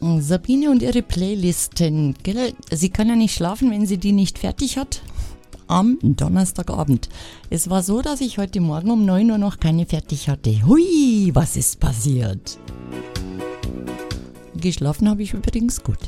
Sabine und ihre Playlisten, gell? Sie kann ja nicht schlafen, wenn sie die nicht fertig hat. Am Donnerstagabend. Es war so, dass ich heute Morgen um 9 Uhr noch keine fertig hatte. Hui, was ist passiert? Geschlafen habe ich übrigens gut.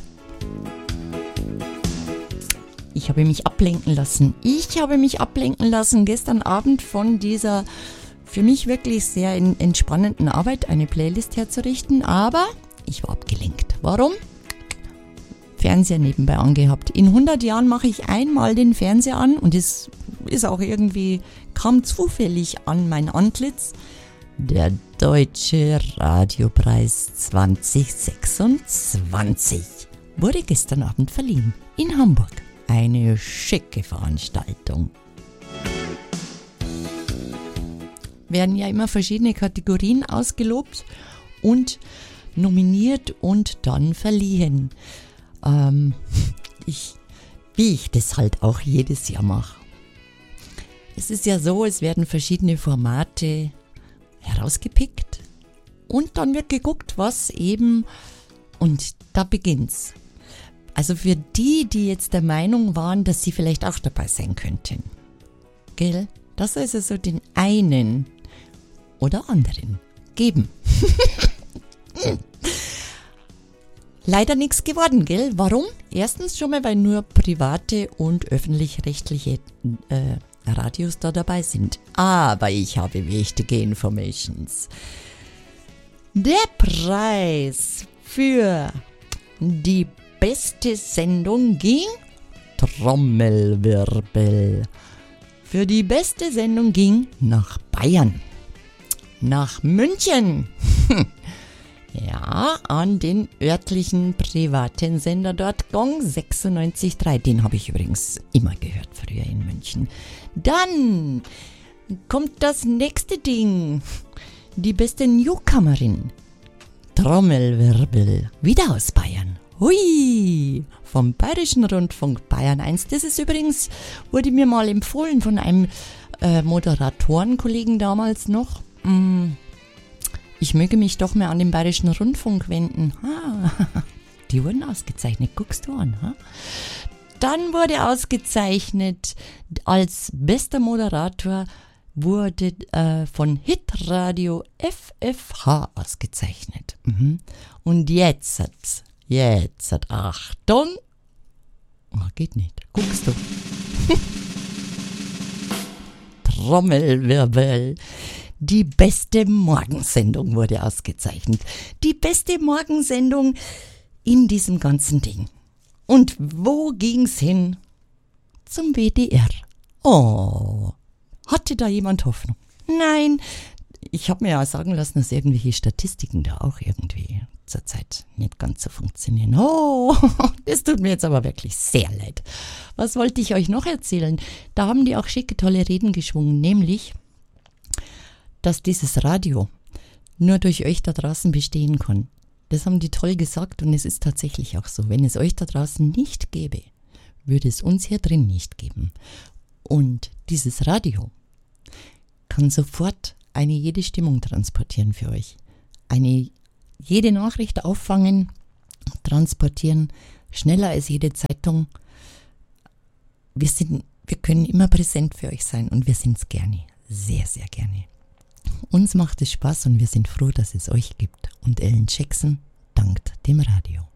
Ich habe mich ablenken lassen. Gestern Abend von dieser für mich wirklich sehr entspannenden Arbeit, eine Playlist herzurichten, aber ich war abgelenkt. Warum? Fernseher nebenbei angehabt. In 100 Jahren mache ich einmal den Fernseher an und es ist auch irgendwie, kam zufällig an mein Antlitz. Der Deutsche Radiopreis 2026 wurde gestern Abend verliehen in Hamburg. Eine schicke Veranstaltung. Werden ja immer verschiedene Kategorien ausgelobt und nominiert und dann verliehen. Wie ich das halt auch jedes Jahr mache. Es ist ja so, es werden verschiedene Formate herausgepickt und dann wird geguckt, was eben, und da beginnt's. Also für die jetzt der Meinung waren, dass sie vielleicht auch dabei sein könnten. Gell? Das soll es also den einen oder anderen geben. Leider nichts geworden, gell? Warum? Erstens schon mal, weil nur private und öffentlich-rechtliche Radios da dabei sind. Aber ich habe wichtige Informations. Der Preis für die beste Sendung ging, Trommelwirbel, für die beste Sendung ging nach Bayern, nach München. Ja, an den örtlichen privaten Sender dort, Gong 96.3. Den habe ich übrigens immer gehört früher in München. Dann kommt das nächste Ding. Die beste Newcomerin. Trommelwirbel. Wieder aus Bayern. Hui! Vom Bayerischen Rundfunk Bayern 1. Das ist übrigens, wurde mir mal empfohlen von einem Moderatorenkollegen damals noch. Ich möge mich doch mehr an den Bayerischen Rundfunk wenden. Die wurden ausgezeichnet, guckst du an. Dann wurde ausgezeichnet, als bester Moderator wurde von Hitradio FFH ausgezeichnet. Und jetzt, Achtung. Geht nicht, guckst du. Trommelwirbel. Die beste Morgensendung wurde ausgezeichnet. Die beste Morgensendung in diesem ganzen Ding. Und wo ging's hin? Zum WDR. Oh, hatte da jemand Hoffnung? Nein, ich habe mir ja sagen lassen, dass irgendwelche Statistiken da auch irgendwie zurzeit nicht ganz so funktionieren. Oh, das tut mir jetzt aber wirklich sehr leid. Was wollte ich euch noch erzählen? Da haben die auch schicke, tolle Reden geschwungen, nämlich dass dieses Radio nur durch euch da draußen bestehen kann. Das haben die toll gesagt und es ist tatsächlich auch so. Wenn es euch da draußen nicht gäbe, würde es uns hier drin nicht geben. Und dieses Radio kann sofort jede Stimmung transportieren für euch. Jede Nachricht auffangen, transportieren, schneller als jede Zeitung. Wir können immer präsent für euch sein und wir sind es gerne, sehr, sehr gerne. Uns macht es Spaß und wir sind froh, dass es euch gibt. Und Ellen Jackson dankt dem Radio.